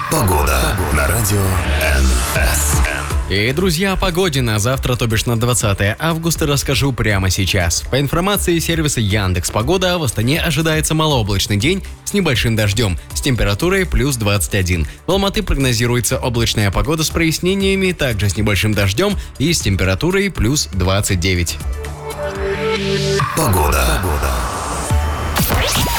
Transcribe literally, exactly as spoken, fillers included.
Погода на радио эн эс эн. И, друзья, о погоде на завтра, то бишь на двадцатое августа, расскажу прямо сейчас. По информации сервиса Яндекс.Погода, в Астане ожидается малооблачный день с небольшим дождем, с температурой плюс двадцать один. В Алматы прогнозируется облачная погода с прояснениями, также с небольшим дождем и с температурой плюс двадцать девять. Погода. Погода.